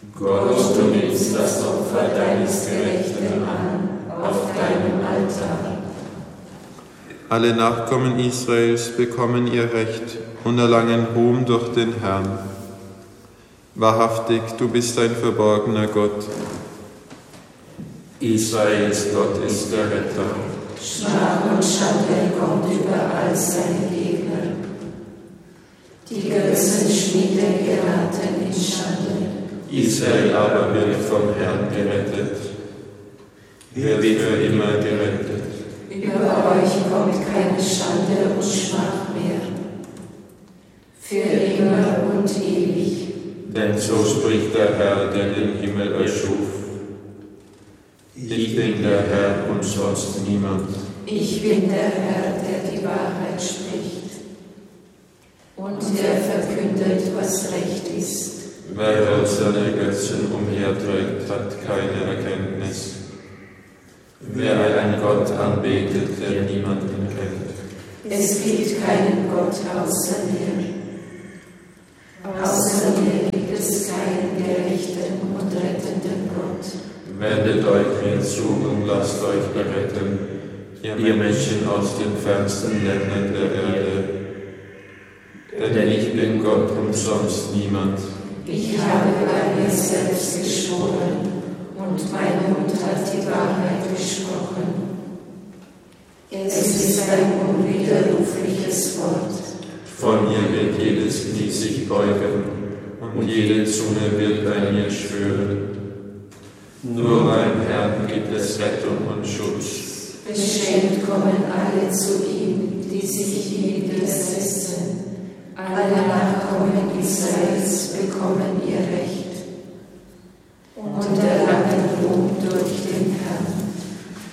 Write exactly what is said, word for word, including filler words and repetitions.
Gott, du nimmst das Opfer deines Gerechten an, auf deinem Altar. Alle Nachkommen Israels bekommen ihr Recht und erlangen Ruhm durch den Herrn. Wahrhaftig, du bist ein verborgener Gott. Israels Gott ist der Retter. Schmach und Schande kommt über all seine Gegner. Die Götzenschmiede geraten in Schande. Israel aber wird vom Herrn gerettet. Er wird für immer gerettet. Über euch kommt keine Schande und Schmach mehr. Für immer und ewig. Denn so spricht der Herr, der den Himmel erschuf. Ich bin der Herr und sonst niemand. Ich bin der Herr, der die Wahrheit spricht und der verkündet, was recht ist. Wer all seine Götzen umherträgt, hat keine Erkenntnis. Wer einen Gott anbetet, der niemanden kennt. Es gibt keinen Gott außer mir. Außer mir gibt es keinen gerechten und rettenden Gott. Wendet euch mir zu und lasst euch beretten, ihr Menschen aus den fernsten Ländern der Erde. Denn ich bin Gott und sonst niemand. Ich habe bei mir selbst geschworen und mein Mund hat die Wahrheit gesprochen. Es ist ein unwiderrufliches Wort. Von mir wird jedes Knie sich beugen und jede Zunge wird bei mir schwören. Nur beim Herrn gibt es Rettung und Schutz. Beschämt kommen alle zu ihm, die sich ihm widersetzen. Alle Nachkommen Israels bekommen